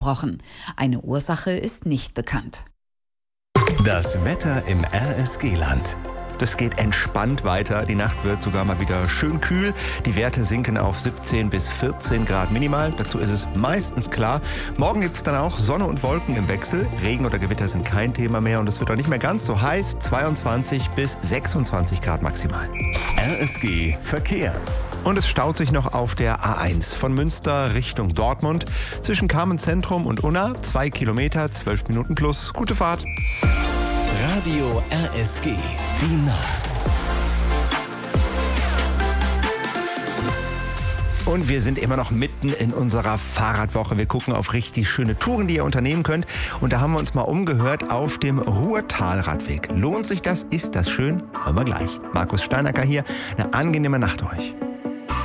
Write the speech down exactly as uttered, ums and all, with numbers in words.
gebrochen. Eine Ursache ist nicht bekannt. Das Wetter im R S G-Land. Das geht entspannt weiter. Die Nacht wird sogar mal wieder schön kühl. Die Werte sinken auf siebzehn bis vierzehn Grad minimal. Dazu ist es meistens klar. Morgen gibt es dann auch Sonne und Wolken im Wechsel. Regen oder Gewitter sind kein Thema mehr und es wird auch nicht mehr ganz so heiß. zweiundzwanzig bis sechsundzwanzig Grad maximal. R S G Verkehr. Und es staut sich noch auf der A eins von Münster Richtung Dortmund. Zwischen Kamenz-Zentrum und Unna zwei Kilometer, zwölf Minuten plus. Gute Fahrt. Radio R S G, die Nacht. Und wir sind immer noch mitten in unserer Fahrradwoche. Wir gucken auf richtig schöne Touren, die ihr unternehmen könnt. Und da haben wir uns mal umgehört auf dem Ruhrtalradweg. Lohnt sich das? Ist das schön? Hören wir gleich. Markus Steinacker hier. Eine angenehme Nacht euch.